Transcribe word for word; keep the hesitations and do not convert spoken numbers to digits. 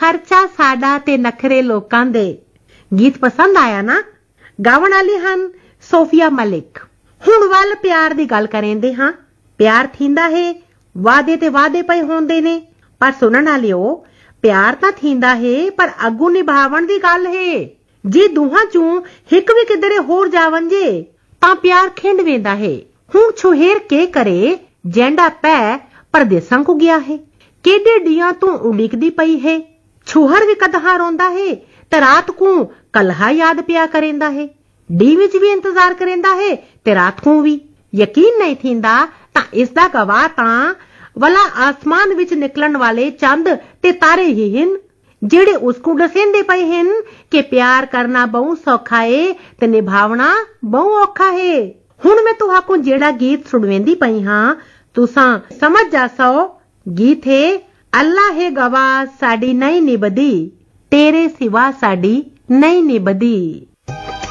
खर्चा साडा ते नखरे लोकां दे। गीत पसंद आया ना? गावण वाली हन सोफिया मलिक। हुण वल प्यार दी गल करेंदे हां। प्यार थींदा है, वादे ते वादे पए होंदे ने, पर सुनण वालिओ प्यार तां थींदा है पर अगू निभावण दी गल है। जे दूहां चों हिक भी किधरे होर जावन जे तां प्यार खिंड वेंदा है। हुण छुहेर के करे जेंडा पै परदेसां को गया है, केडे डियां तो उड़ीकदी पई है। छुहर भी कदहा रोंदा है ते रात को कलहा याद पिया करेंदा है। डी विच भी इंतजार करेंदा है ते रात को भी। यकीन नहीं थींदा तां इसदा गवाह तां वला आसमान विच निकलन वाले चंद ते तारे ही हिन, जेड़े उसको दसेंदे पए हिन कि प्यार करना बहु सौखा है ते निभावना बहु औखा है। हुण मैं तुहाको जेड़ा गीत सुणवेंदी पई हां, तुसां समझ जासो। गीत है अल्लाह है गवाह साडी नहीं निभदी, तेरे सिवा साडी नहीं निभदी।